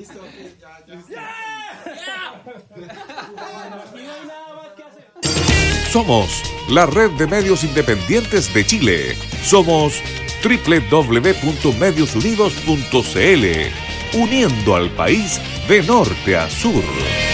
Somos la red de medios independientes de Chile. Somos www.mediosunidos.cl, uniendo al país de norte a sur.